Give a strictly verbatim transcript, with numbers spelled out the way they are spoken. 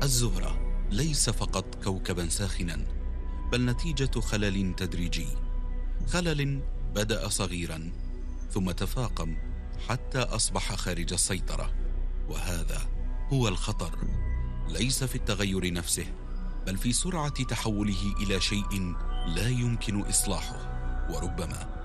الزهرة ليس فقط كوكبا ساخنا، بل نتيجة خلل تدريجي، خلل بدأ صغيرا ثم تفاقم حتى أصبح خارج السيطرة. وهذا هو الخطر، ليس في التغير نفسه، بل في سرعة تحوله إلى شيء لا يمكن إصلاحه، وربما